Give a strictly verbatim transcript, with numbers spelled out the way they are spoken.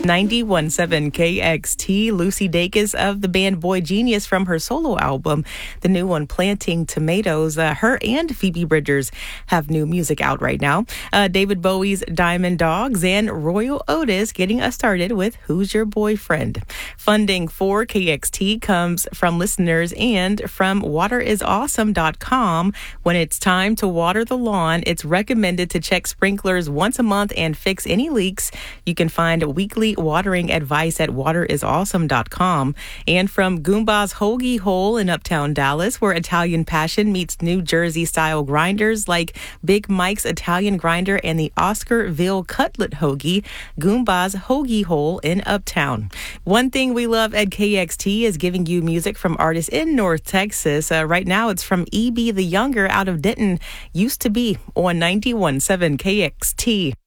ninety-one point seven K X T, Lucy Dacus of the band Boy Genius from her solo album, the new one, Planting Tomatoes. Uh, her and Phoebe Bridgers have new music out right now. Uh, David Bowie's Diamond Dogs and Royal Otis getting us started with Who's Your Boyfriend. Funding for K X T comes from listeners and from water is awesome dot com. When it's time to water the lawn, it's recommended to check sprinklers once a month and fix any leaks. You can find weekly watering advice at water is awesome dot com. And from Goomba's Hoagie Hole in Uptown Dallas, where Italian passion meets New Jersey-style grinders like Big Mike's Italian Grinder and the Oscarville Cutlet Hoagie, Goomba's Hoagie Hole in Uptown. One thing we love at K X T is giving you music from artists in North Texas. Uh, right now, it's from E B the Younger out of Denton, Used to Be on ninety-one point seven K X T.